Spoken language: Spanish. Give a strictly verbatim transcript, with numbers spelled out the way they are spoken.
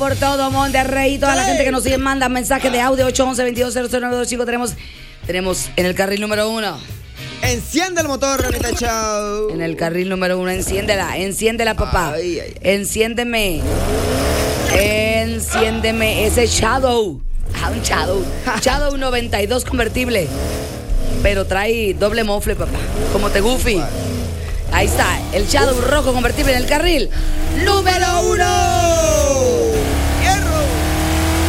Por todo Monterrey, toda la gente que nos sigue manda mensajes de audio ocho once, veintidós cero cero nueve dos cinco. Tenemos, tenemos en el carril número uno. Enciende el motor, Ranita Show. En el carril número uno, enciéndela, enciéndela, papá. Ay, ay, ay. Enciéndeme. Enciéndeme ese Shadow. Ah, un Shadow. Shadow noventa y dos convertible. Pero trae doble mofle, papá. Como te Goofy. Ahí está, el Shadow rojo convertible en el carril número uno.